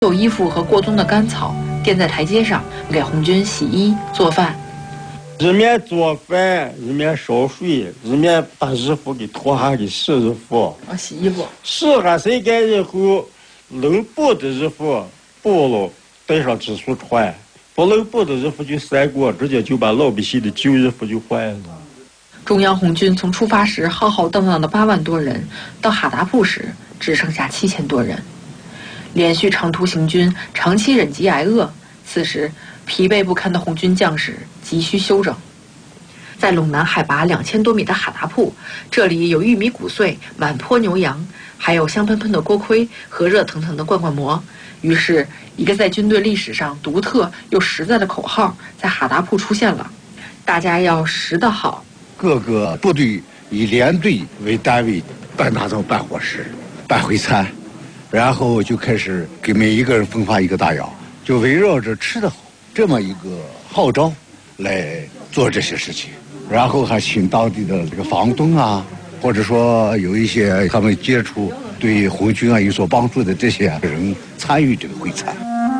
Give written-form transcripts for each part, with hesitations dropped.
旧衣服和过冬的干草垫在台阶上，给红军洗衣做饭。 一面做饭，一面烧水，一面把衣服给脱下给洗衣服。 洗衣服。 洗下晒干以后，露布的衣服剥了，带上急速穿；不露布的衣服就晒过，直接就把老百姓的旧衣服就换了。 中央红军从出发时浩浩荡荡的8万多人，到哈达铺时只剩下7000多人。连续长途行军，长期忍饥挨饿，此时疲惫不堪的红军将士急需休整。在陇南海拔2000多米的哈达铺，这里有玉米谷穗、满坡牛羊，还有香喷喷的锅盔和热腾腾的罐罐馍。于是，一个在军队历史上独特又实在的口号在哈达铺出现了：大家要食得好。 各个部队以连队为单位办大灶、办伙食、办会餐，然后就开始给每一个人分发一个大窑，就围绕着吃得好这么一个号召来做这些事情。然后还请当地的这个房东啊，或者说有一些他们接触对红军啊有所帮助的这些人参与这个会餐。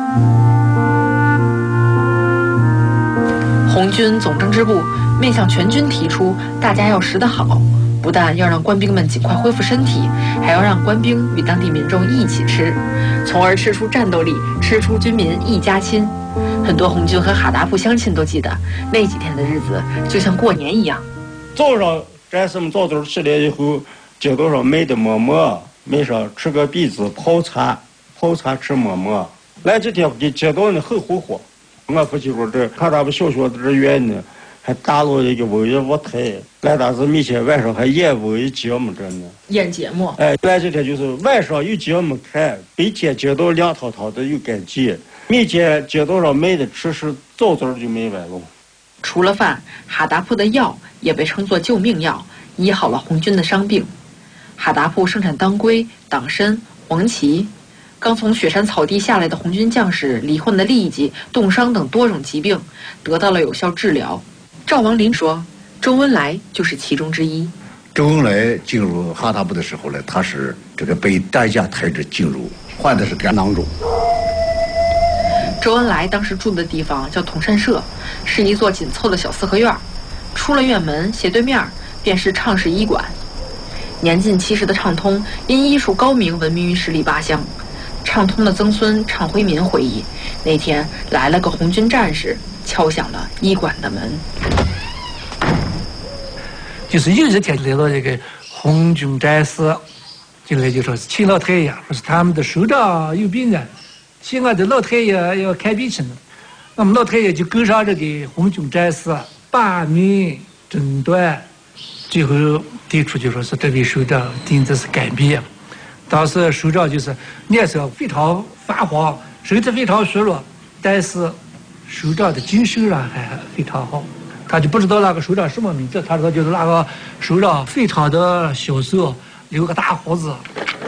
红军总政治部面向全军提出，大家要食得好，不但要让官兵们尽快恢复身体，还要让官兵与当地民众一起吃，从而吃出战斗力，吃出军民一家亲。很多红军和哈达铺乡亲都记得那几天的日子就像过年一样。 早上战士们早早起来以后，街道上卖的馍馍，卖上吃个篦子泡茶吃馍馍。来几天给街道呢很火火。我父亲说这哈达铺小学的这院呢，还搭了一个文艺舞台，来大子面前晚上还演文艺节目着呢。 演节目。 来几天就是晚上有节目看，白天街道亮堂堂的有干净。每天街道上卖的吃食早早就卖完了。 除了饭，哈达铺的药也被称作救命药，医好了红军的伤病。哈达铺生产当归、党参、黄芪。刚从雪山草地下来的红军将士罹患的痢疾、冻伤等多种疾病得到了有效治疗。赵王林说，周恩来就是其中之一。 周恩来进入哈达铺的时候呢，他是这个被担架抬着进入，患的是肝囊肿。 周恩来当时住的地方叫同善社，是一座紧凑的小四合院。出了院门，斜对面便是畅氏医馆。年近70的畅通因医术高明闻名于十里八乡。畅通的曾孙畅辉民回忆，那天来了个红军战士，敲响了医馆的门。 就是有一天来了这个红军战士，进来就说是请老太爷，说是他们的首长有病啊，请俺的老太爷要看病去呢。那么老太爷就跟上这个红军战士把脉诊断，最后提出就说是这位首长定的是肝病。当时首长就是脸色非常发黄，身体非常虚弱，但是首长的精神上还非常好。他就不知道那个首长什么名字，他知道就是那个首长非常的消瘦，留个大胡子。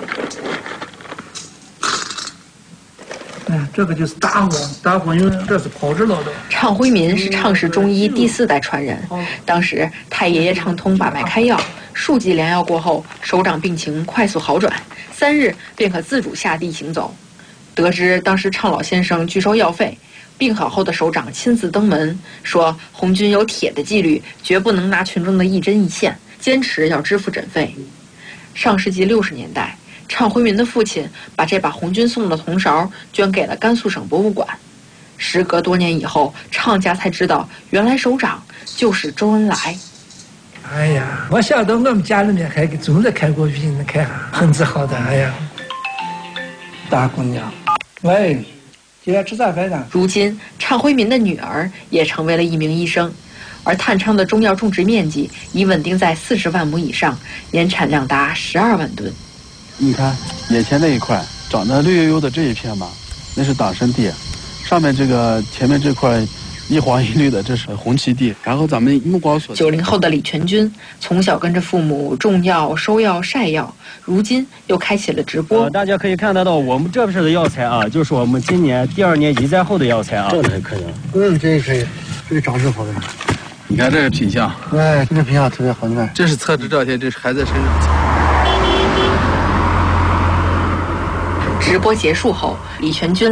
这个就是大黄因为这是炮制老的。 畅辉民是畅氏中医第4代传人，当时太爷爷畅通把脉开药，数剂良药过后，首长病情快速好转，3日便可自主下地行走。得知当时畅老先生拒收药费，病好后的首长亲自登门，说红军有铁的纪律，绝不能拿群众的一针一线，坚持要支付诊费。上世纪60年代，畅辉民的父亲把这把红军送的铜勺捐给了甘肃省博物馆。时隔多年以后，畅家才知道，原来首长就是周恩来。 哎呀，我想到我们家里面还给总的开过病，你看很自豪的。哎呀，大姑娘，喂，今天吃啥饭呢？ 如今，畅辉民的女儿也成为了一名医生，而探昌的中药种植面积已稳定在40万亩以上，年产量达12万吨。 你看眼前那一块长得绿油油的这一片嘛，那是党参地，上面这个前面这块一黄一绿的，这是红旗地。然后咱们目光所 90后的李全军从小跟着父母种药、收药、晒药，如今又开启了直播。 大家可以看得到，我们这边的药材啊，就是我们今年第2年移栽后的药材啊。 这还可以。这也可以，这个长势好的。 你看这个品相， 哎，这个品相特别好，你看。 这是测试照片，这是还在身上。 直播结束后，李全军